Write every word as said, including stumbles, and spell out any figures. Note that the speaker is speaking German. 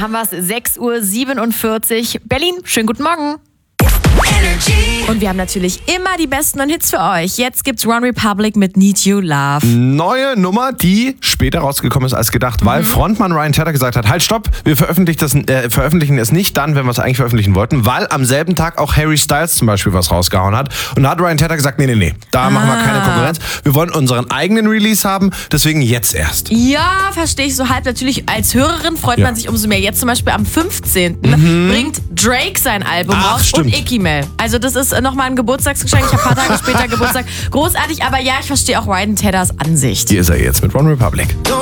haben wir es, sechs Uhr siebenundvierzig. Berlin, schönen guten Morgen. Energy. Und wir haben natürlich immer die besten und Hits für euch. Jetzt gibt's One Republic mit Need You Love. Neue Nummer, die später rausgekommen ist als gedacht, weil Frontmann Ryan Tedder gesagt hat, halt stopp, wir veröffentlichen, das, äh, veröffentlichen es nicht dann, wenn wir es eigentlich veröffentlichen wollten, weil am selben Tag auch Harry Styles zum Beispiel was rausgehauen hat. Und da hat Ryan Tedder gesagt, nee, nee, nee, da ah. machen wir keine Konkurrenz. Wir wollen unseren eigenen Release haben, deswegen jetzt erst. Ja, verstehe ich so halb. Natürlich als Hörerin freut Ja. man sich umso mehr. Jetzt zum Beispiel am fünfzehnten Mhm. bringt Drake sein Album Ach, raus stimmt. und Ikimel. Also das ist nochmal ein Geburtstagsgeschenk. Ich habe ein paar Tage später Geburtstag. Großartig, aber ja, ich verstehe auch Ryan Tedders Ansicht. Hier ist er jetzt mit One Republic.